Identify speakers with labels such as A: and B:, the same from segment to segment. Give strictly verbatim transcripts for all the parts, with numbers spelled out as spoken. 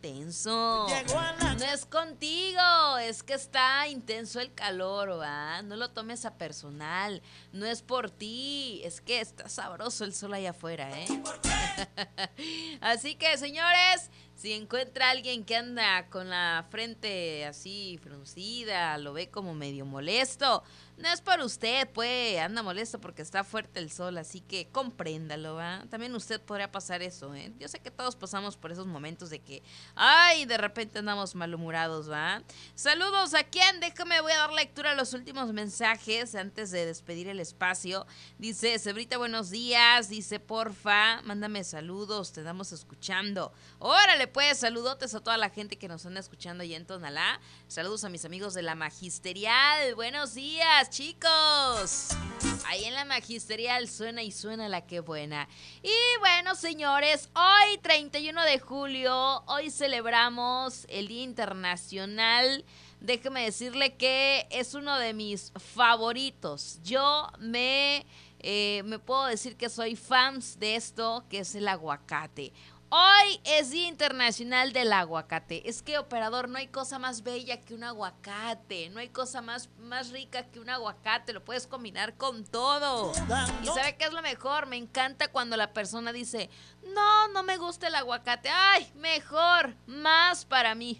A: intenso. No es contigo, es que está intenso el calor, ¿va? No lo tomes a personal. No es por ti, es que está sabroso el sol allá afuera, ¿eh? Así que, señores, si encuentra a alguien que anda con la frente así fruncida, lo ve como medio molesto, no es por usted, pues, anda molesto porque está fuerte el sol, así que compréndalo, ¿va? También usted podría pasar eso, ¿eh? Yo sé que todos pasamos por esos momentos de que, ay, de repente andamos malhumorados, ¿va? Saludos, ¿a quién? Déjame, voy a dar lectura a los últimos mensajes antes de despedir el espacio. Dice, Cebrita, buenos días, dice, porfa, mándame saludos, te estamos escuchando. Órale, pues, saludotes a toda la gente que nos anda escuchando allá en Tonalá. Saludos a mis amigos de la Magisterial, buenos días, chicos. Ahí en la Magisterial suena y suena la que buena. Y bueno, señores, hoy treinta y uno de julio, hoy celebramos el Día Internacional. Déjeme decirle que es uno de mis favoritos. Yo me, eh, me puedo decir que soy fans de esto, que es el aguacate. Hoy es Día Internacional del Aguacate. Es que, operador, no hay cosa más bella que un aguacate. No hay cosa más, más rica que un aguacate. Lo puedes combinar con todo. ¿Y sabe qué es lo mejor? Me encanta cuando la persona dice, no, no me gusta el aguacate. Ay, mejor, más para mí.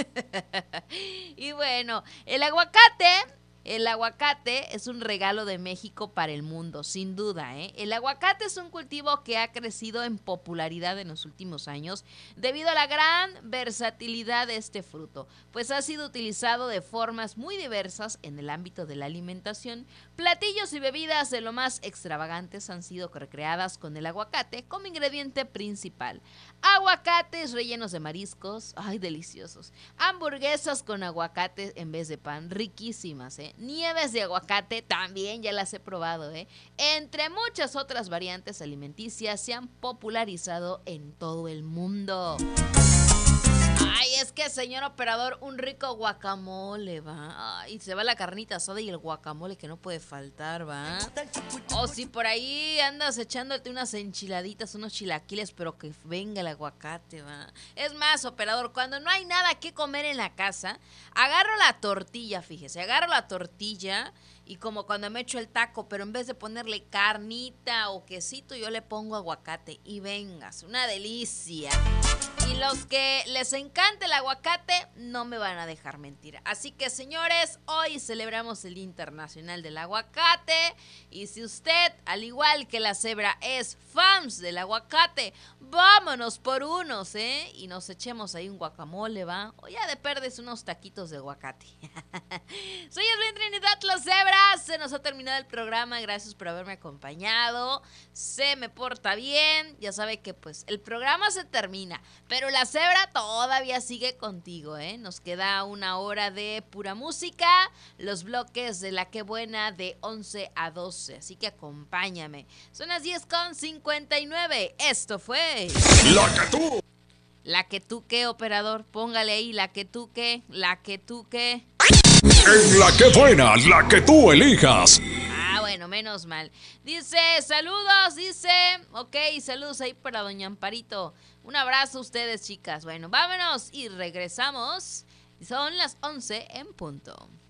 A: Y bueno, el aguacate... El aguacate es un regalo de México para el mundo, sin duda, ¿eh? El aguacate es un cultivo que ha crecido en popularidad en los últimos años debido a la gran versatilidad de este fruto, pues ha sido utilizado de formas muy diversas en el ámbito de la alimentación. Platillos y bebidas de lo más extravagantes han sido recreadas con el aguacate como ingrediente principal. Aguacates rellenos de mariscos, ay, deliciosos. Hamburguesas con aguacate en vez de pan, riquísimas, ¿eh? Nieves de aguacate también ya las he probado, ¿eh? Entre muchas otras variantes alimenticias se han popularizado en todo el mundo. Ay, es que, señor operador, un rico guacamole, va. Ay, se va la carnita asada y el guacamole que no puede faltar, va. O si por ahí andas echándote unas enchiladitas, unos chilaquiles, pero que venga el aguacate, va. Es más, operador, cuando no hay nada que comer en la casa, agarro la tortilla, fíjese, agarro la tortilla y como cuando me echo el taco, pero en vez de ponerle carnita o quesito, yo le pongo aguacate y vengas, una delicia. Y los que les encanta el aguacate no me van a dejar mentir. Así que, señores, hoy celebramos el Día Internacional del Aguacate. Y si usted, al igual que la cebra, es fans del aguacate, vámonos por unos, ¿eh? Y nos echemos ahí un guacamole, ¿va? O ya de perdes unos taquitos de aguacate. Soy Edwin Trinidad, la cebra. Se nos ha terminado el programa. Gracias por haberme acompañado. Se me porta bien. Ya sabe que, pues, el programa se termina, pero la cebra todavía sigue contigo, ¿eh? Nos queda una hora de pura música, los bloques de La Qué Buena de once a doce, así que acompáñame. Son las diez con cincuenta y nueve, esto fue...
B: La que tú...
A: La que tú qué, operador, póngale ahí, la que tú qué, la que tú qué.
B: En La que Buena, la que tú elijas.
A: Ah, bueno, menos mal. Dice, saludos, dice, ok, saludos ahí para doña Amparito. Un abrazo a ustedes, chicas. Bueno, vámonos y regresamos. Son las once en punto.